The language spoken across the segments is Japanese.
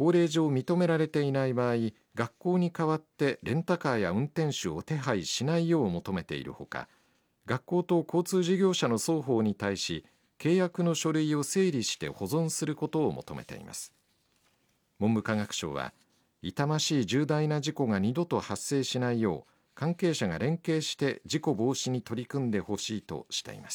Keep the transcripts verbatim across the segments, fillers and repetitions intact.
法令上認められていない場合、学校に代わってレンタカーや運転手を手配しないよう求めているほか、学校と交通事業者の双方に対し契約の書類を整理して保存することを求めています。文部科学省は、痛ましい重大な事故が二度と発生しないよう関係者が連携して事故防止に取り組んでほしいとしています。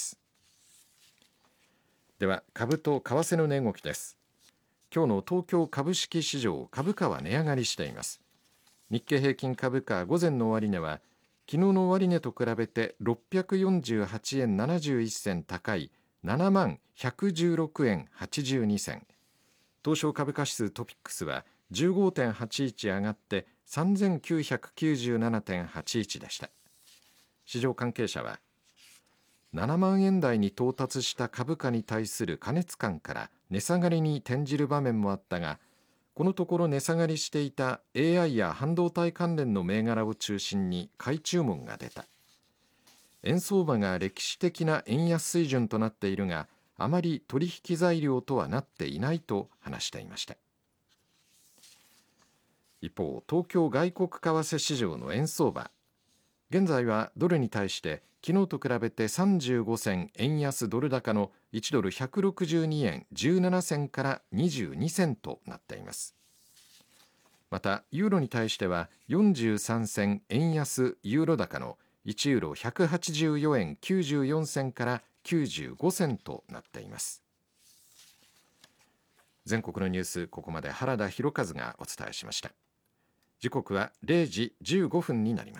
では、株と為替の値動きです。今日の東京株式市場、株価は値上がりしています。日経平均株価午前の終値は昨日の終値と比べてろっぴゃくよんじゅうはちえんななじゅういっ銭高いななまんひゃくじゅうろくえんはちじゅうに銭、東証株価指数トピックスは じゅうごてんはちいち 上がってさんぜんきゅうひゃくきゅうじゅうななてんはちいちでした。市場関係者は、ななまんえん台に到達した株価に対する過熱感から値下がりに転じる場面もあったが、このところ値下がりしていた エーアイ や半導体関連の銘柄を中心に買い注文が出た。円相場が歴史的な円安水準となっているが、あまり取引材料とはなっていないと話していました。一方、東京外国為替市場の円相場、現在はドルに対して昨日と比べてさんじゅうご銭円安ドル高のいちドルひゃくろくじゅうにえんじゅうなな銭からにじゅうに銭となっています。またユーロに対してはよんじゅうさん銭円安ユーロ高のいちユーロひゃくはちじゅうよえんきゅうじゅうよん銭からきゅうじゅうご銭となっています。全国のニュース、ここまで原田博和がお伝えしました。時刻はれいじじゅうごふんになります。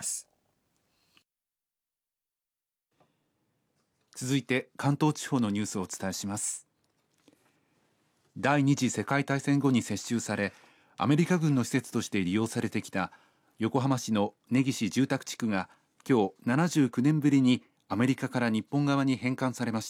続いて関東地方のニュースをお伝えします。第二次世界大戦後に接収され、アメリカ軍の施設として利用されてきた横浜市の根岸住宅地区が今日ななじゅうきゅうねんぶりにアメリカから日本側に返還されました。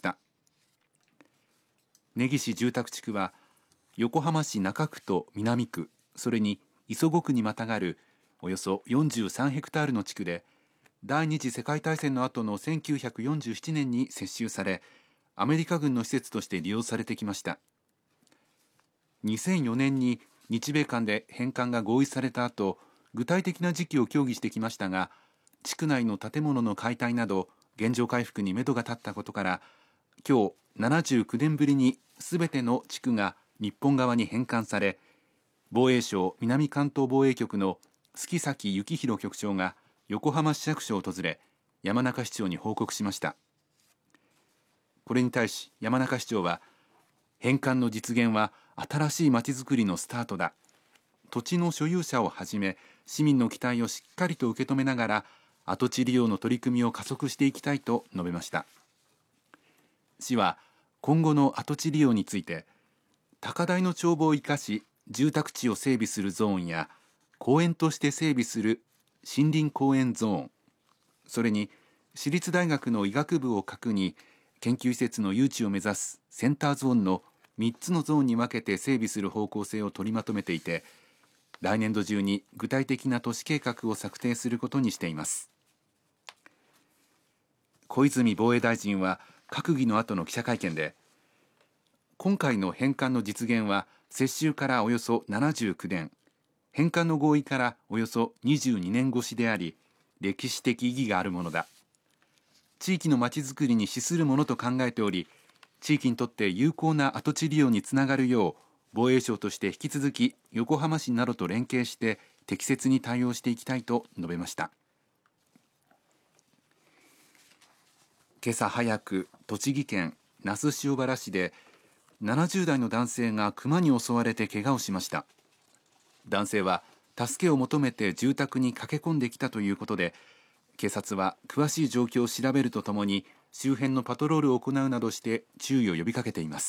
根岸住宅地区は横浜市中区と南区、それに磯子区にまたがるおよそよんじゅうさんヘクタールの地区で、第二次世界大戦の後のせんきゅうひゃくよんじゅうななねんに接収され、アメリカ軍の施設として利用されてきました。にせんよねんに日米間で返還が合意された後、具体的な時期を協議してきましたが、地区内の建物の解体など現状回復に目処が立ったことから、今日ななじゅうきゅうねんぶりにすべての地区が日本側に返還され、防衛省南関東防衛局の月崎幸宏局長が横浜市役所を訪れ、山中市長に報告しました。これに対し山中市長は、返還の実現は新しいまちづくりのスタートだ。土地の所有者をはじめ市民の期待をしっかりと受け止めながら、跡地利用の取り組みを加速していきたいと述べました。市は今後の跡地利用について、高台の眺望を生かし住宅地を整備するゾーンや、公園として整備する森林公園ゾーン、それに私立大学の医学部を核に研究施設の誘致を目指すセンターゾーンのみっつのゾーンに分けて整備する方向性を取りまとめていて、来年度中に具体的な都市計画を策定することにしています。小泉防衛大臣は閣議の後の記者会見で、今回の返還の実現は接収からおよそななじゅうきゅうねん、返還の合意からおよそにじゅうにねん越しであり、歴史的意義があるものだ。地域のまちづくりに資するものと考えており、地域にとって有効な跡地利用につながるよう、防衛省として引き続き横浜市などと連携して適切に対応していきたいと述べました。今朝早く、栃木県那須塩原市でななじゅう代の男性がクマに襲われて怪我をしました。男性は助けを求めて住宅に駆け込んできたということで、警察は詳しい状況を調べるとともに周辺のパトロールを行うなどして注意を呼びかけています。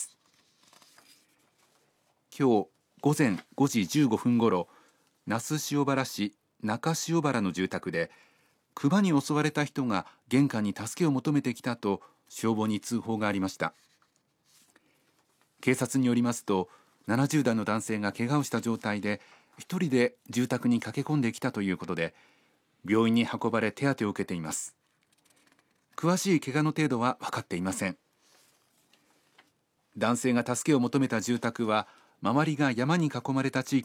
今日午前ごじじゅうごふんごろ、那須塩原市中塩原の住宅で、クマに襲われた人が玄関に助けを求めてきたと消防に通報がありました。警察によりますと、ななじゅう代の男性が怪我をした状態で一人で住宅に駆け込んできたということで、病院に運ばれ手当てを受けています。詳しい怪我の程度は分かっていません。男性が助けを求めた住宅は周りが山に囲まれた地域